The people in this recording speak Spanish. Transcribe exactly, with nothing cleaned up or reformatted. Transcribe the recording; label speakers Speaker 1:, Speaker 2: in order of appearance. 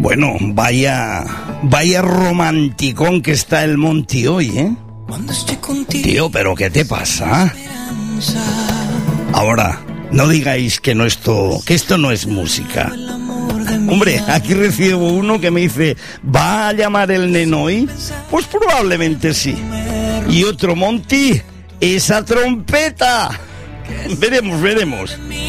Speaker 1: Bueno, vaya, vaya romanticón que está el Monty hoy, ¿eh? Tío, ¿pero qué te pasa? Ahora, no digáis que no esto, que esto no es música. Hombre, aquí recibo uno que me dice, ¿va a llamar el neno hoy? Pues probablemente sí. Y otro, Monty, esa trompeta. Veremos, veremos.